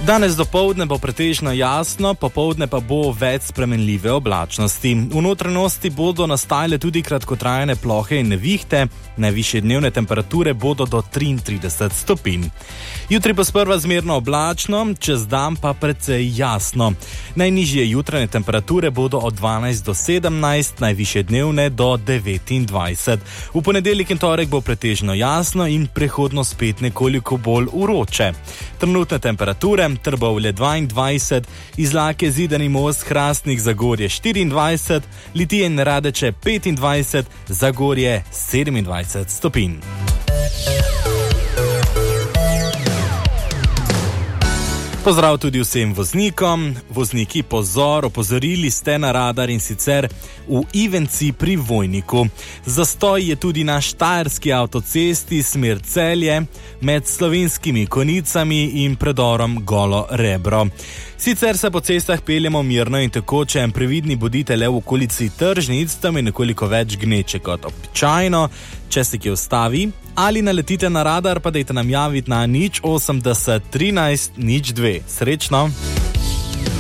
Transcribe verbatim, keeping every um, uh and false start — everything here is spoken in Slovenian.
Danes dopoldne bo pretežno jasno, popoldne pa bo več spremenljive oblačnosti. V notranjosti bodo nastajale tudi kratkotrajne plohe in nevihte, najvišje dnevne temperature bodo do triintrideset stopinj. Jutri bo sprva zmerno oblačno, čez dan pa precej jasno. Najnižje jutranje temperature bodo od dvanajst do sedemnajst, najvišje dnevne do devetindvajset. V ponedeljek in torek bo pretežno jasno in prehodno spet nekoliko bolj vroče. Trenutne temperature: Trbovlje dvaindvajset, Izlake, Zidani Most, Hrastnik, Zagorje štiriindvajset, Litije in Radeče petindvajset, Zagorje sedemindvajset stopinj. Pozdrav tudi vsem voznikom. Vozniki, pozor, opozorili ste na radar, in sicer v Ivenci pri Vojniku. Zastoj je tudi na štajerski avtocesti smer Celje med Slovenskimi Konicami in predorom Golo Rebro. Sicer se po cestah peljemo mirno in tekoče, previdni bodite le v okolici tržnic, tam je nekoliko več gneče kot običajno. Če se kje ustavi ali naletite na radar, pa dajte nam javiti na nič osemdeset trinajst nič dve. Srečno!